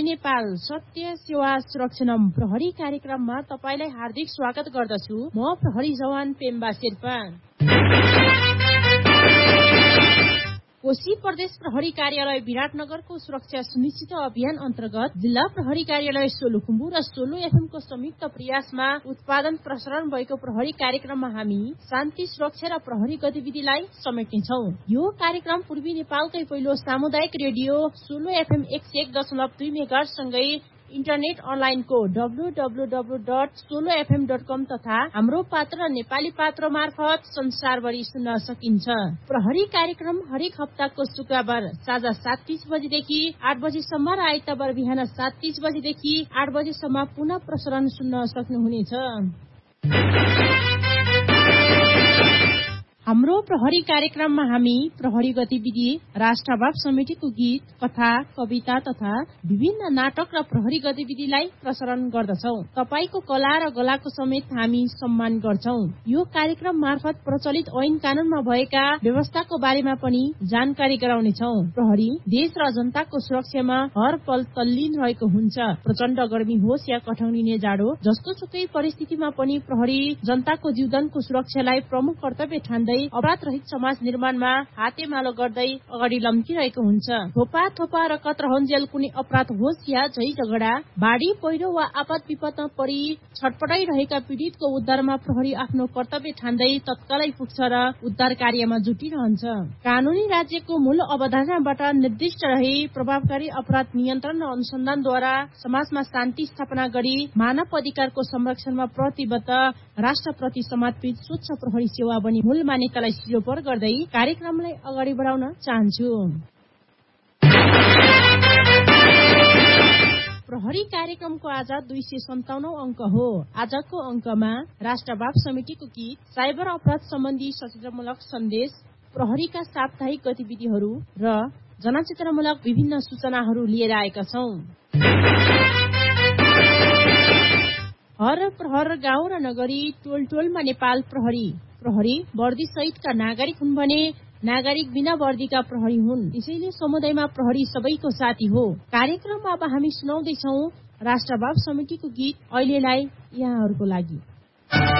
प्रहरी नेपाल सत्य सेवा सुरक्षणम प्रहरी कार्यक्रममा तपाईलाई हार्दिक स्वागत गर्दछु। म प्रहरी जवान पेम्बा शेर्पा। कोशी प्रदेश प्रहरी कार्यालय विराटनगरको सुरक्षा सुनिश्चित अभियान अन्तर्गत जिल्ला प्रहरी कार्यालय सोलुखुम्बु र सोलु एफएम को संयुक्त प्रयासमा उत्पादन प्रसारण भएको प्रहरी कार्यक्रममा हामी शान्ति सुरक्षा र प्रहरी गतिविधिलाई समेट्नेछौं। यो कार्यक्रम पूर्वी नेपालकै पहिलो सामुदायिक रेडियो सोलु एफएम 101.2 मेगाहर्ज सँगै इन्टरनेट अनलाइनको www.solofm.com तथा हाम्रो पात्र नेपाली पात्र मार्फत संसारभरि सुन्न सकिन्छ। प्रहरी कार्यक्रम हरेक हप्ताको शुक्रबार साँझ 7:30 बजेदेखि 8 बजेसम्म र आइतबार बिहान 7:30 बजेदेखि 8 बजेसम्म पुनः प्रसारण सुन्न सक्नुहुनेछ। हाम्रो प्रहरी कार्यक्रममा हामी प्रहरी गतिविधि, राष्ट्रभाव समितिको गीत, कथा, कविता तथा विभिन्न नाटक र प्रहरी गतिविधिलाई प्रसारण गर्दछौ। तपाईको कला र गलाको समेत हामी सम्मान गर्छौ। यो कार्यक्रम मार्फत प्रचलित ऐन कानूनमा भएका व्यवस्थाको बारेमा पनि जानकारी गराउनेछौ। प्रहरी देश र जनताको सुरक्षामा हर पल तल्लीन रहेको हुन्छ। प्रचण्ड गर्मी होस् या कठौनिने जाडो, जस्तो सुकै परिस्थितिमा पनि प्रहरी जनताको जीवनको सुरक्षालाई प्रमुख कर्तव्य ठान्दै अपराध रहित समाज निर्माणमा हातेमालो गर्दै अगाडि लम्किरहेको हुन्छ। थोपा र कत्रहन्जेल कुनै अपराध होस् या झै झगडा, बाढी पहिरो वा आपद विपदमा परि छटपटाइरहेका पीडितको उद्धारमा प्रहरी आफ्नो कर्तव्य ठान्दै तत्कालै पुग्छ र उद्धार कार्यमा जुटिरहन्छ। कानूनी राज्यको मूल अवधारणाबाट निर्दिष्ट रही प्रभावकारी अपराध नियन्त्रण र अनुसन्धानद्वारा समाजमा शान्ति स्थापना गरी मानव अधिकारको संरक्षणमा प्रतिबद्ध राष्ट्रप्रति समर्पित स्वच्छ प्रहरी सेवा बनी मूल मान्यतालाई सिरोपर गर्दै कार्यक्रमलाई अगाडि बढाउन चाहन्छु। प्रहरी कार्यक्रमको आज 257औं अंक हो। आजको अंकमा राष्ट्रभाव समितिको गीत, साइबर अपराध सम्बन्धी सचेतनामूलक सन्देश, प्रहरीका साप्ताहिक गतिविधिहरू र जनचेतनामूलक विभिन्न सूचनाहरू लिएर आएका छौं। हर प्रहर गाउँ र नगरी टोलटोलमा नेपाल प्रहरी वर्दी सहितका नागरिक हुन् भने नागरिक बिना वर्दीका प्रहरी हुन्। त्यसैले समुदायमा प्रहरी सबैको साथी हो। कार्यक्रममा अब हामी सुनाउँदैछौ राष्ट्रभाव समितिको गीत अहिलेलाई यहाँहरूको लागि।